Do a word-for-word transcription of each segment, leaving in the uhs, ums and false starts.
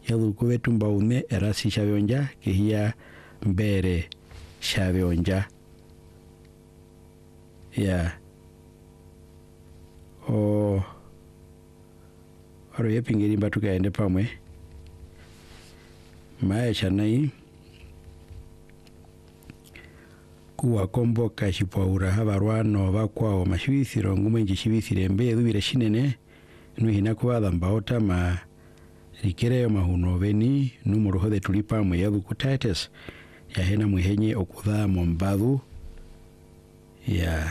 yadu kuwetu mbaune erasi shavionja kihia mbere shavionja ya o aro yepingiri mbatuka ende pamwe maisha nai kuwa komboka shipaura habarwano bakwao mashibithiro ngume njishibithire mbe dubire shinene nuhina kubatha mbaota ma rikereyo mahuno beni numuro de tulipa mwe yadu kutates ya hena mwihenye okutha mombadu ya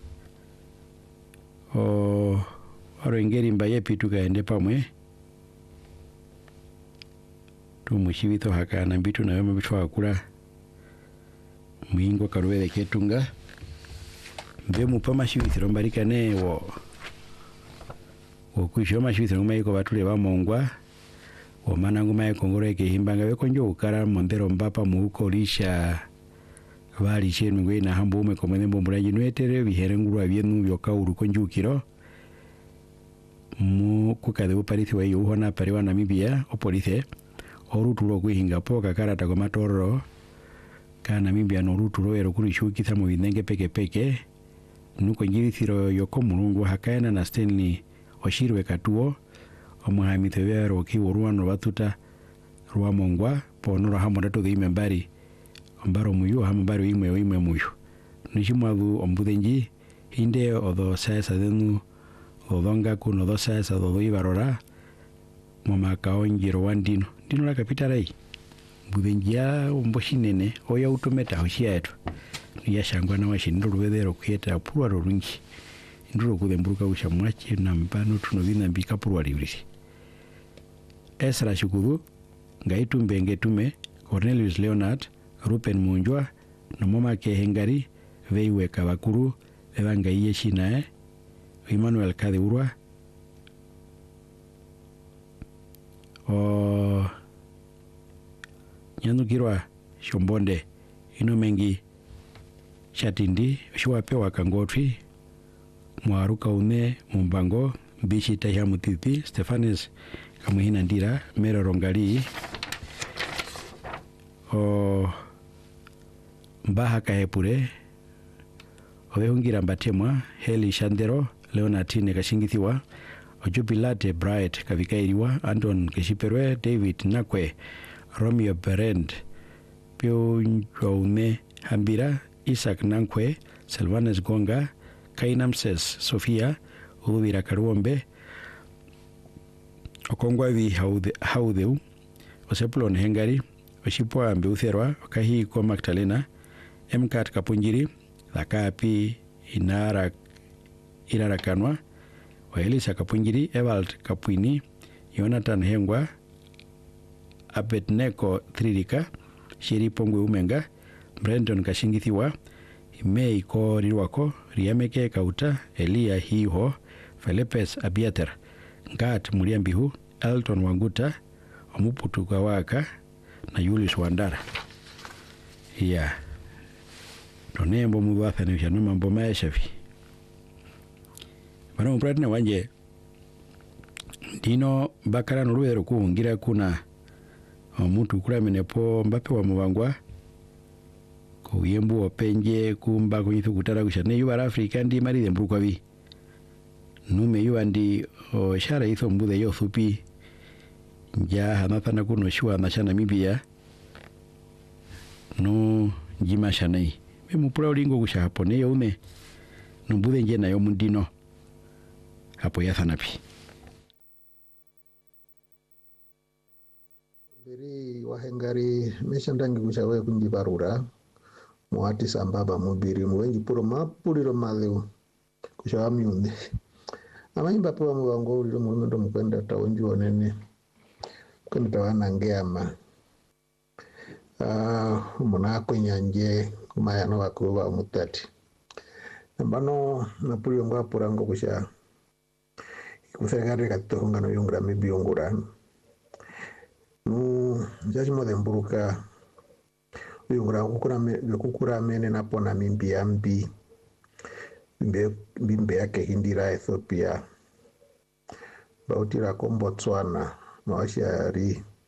o aro ingeri mbaye pituka ende pamwe tumushibito hakana mbitu na wema bitu hakula mwingo karuwele ketunga mbe mupama shibithiro mbarika ne wo wokushoma shibithiro ngumayiko batule bamongwa omana ngumayiko ngoreke himbanga bekonjo ukara mondero mbapa muuko lisha bali chenu ngwe na hambo ume komene mbomburanji nuetere biherengurwa byenu byokauru konjukiro mu kukade uparithi wa yuhona pariwa Namibia opolice orutulo kwihinga poka karata kwa matoro kana Namibia no rutulo ero kurishukitha mu binenge peke peke nuko njirithiro yoko mulungu hakaena na Stanley oshirwe katuo omuhamite bero kiwurwano batuta ruwa mongwa ponoro hamodato de membari ombaro muyu hamambari imwe imwe muyu nishimwagu ombudenji inde odo saesa denu odonga kuno do saesa do ibarora mama kaonjiro wandino dino la kapitarai budenjia omboshinene oya autometa hoshiaeto ya shangwa na washindo rubedero kuyeta purwa rungi nduro kudemburuka ushamwachi na mbano tunovina mbika purwa librisi Esra Shukudu ngaitu mbenge tume Cornelius Leonard Rupen Munjwa na mama ke hengari veiwe kabakuru evanga iye shinae Emmanuel Kadhiurwa o nyanukirwa shombonde ino mengi shatindi shuwapewa kangotri mwaruka une mumbango bishi taja mutiti Stefanes kamuhina ndira mero rongali o mbaha kaepure obehungira mbatemwa Heli Shandero Leonatine kashingithiwa ojubilate Bright kavikairiwa Anton Keshiperwe David Nakwe Romeo Berend Pio Njoume Hambira Isaac Nankwe Selvanes Gonga Kainamses Sofia Ubira Karuombe Okongwavi haude haudeu Oseplon Hengari Oshipoa Mbeutherwa Okahi ko Magdalena Mkat Kapunjiri Lakapi Inara Irarakanwa Waelisa Kapunjiri Evald Kapuini Jonathan Hengwa Abednego Tririka Shiri Pongwe Umenga Brandon Kashingithiwa Mei ko Rirwako Riameke Kauta Elia Hiho Felepes Abiater Ngat Muriambihu Elton Wanguta Omuputu Kawaka na Julius Wandara ya tonembo mubatha ne shano mambo maeshafi bana mpratne wanje dino bakara no ruero kuungira kuna omuntu kuramene po mbape wa mubangwa ko yembu openje kumba kunyithu kutara kushane yuba Afrika ndi mari dembruko bi nume yuba ndi o shara itho mbude yo thupi ja hanathana kuno shua na shana Namibia no njima shanai me mupura ulingo kusha hapo ne yone numbude nje na yo mundino hapo yathanapi biri wahengari meshandangi kushawe kunjibarura muati sambaba mubiri mwengi puro mapuliro maleo kushawa myunde amayimba po mubango uliro mundo mukwenda tawonji onene kwenda tawana ngeama ah munako nyanje kumayano bakuba umutati nambano napuliro ngwapurango kusha kusegare katonga no yongra mibiyongura nu jaji mo demburuka yongra kukura me kukura mene napona mimbi ambi mbe mbe yake hindira Ethiopia bautira ko Botswana mawashari